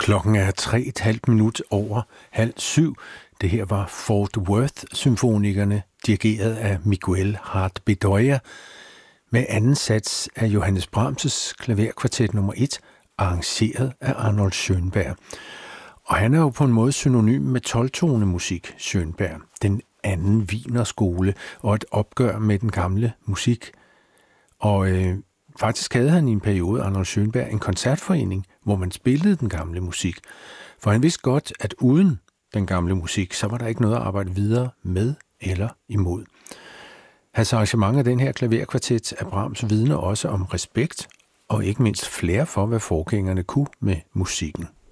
Klokken er 3,5 over 6:30. Det her var Fort Worth-symfonikerne, dirigeret af Miguel Hart Bedoya, med anden sats af Johannes Brahms' klaverkvartet nummer 1, arrangeret af Arnold Schönberg. Og han er jo på en måde synonym med 12-tonemusik, Schönberg, den anden Wienerskole og et opgør med den gamle musik. Og faktisk havde han i en periode, Arnold Schönberg, en koncertforening, hvor man spillede den gamle musik. For han vidste godt, at uden den gamle musik, så var der ikke noget at arbejde videre med eller imod. Hans arrangement af den her klaverkvartet af Brahms vidner også om respekt og ikke mindst flair for, hvad forgængerne kunne med musikken.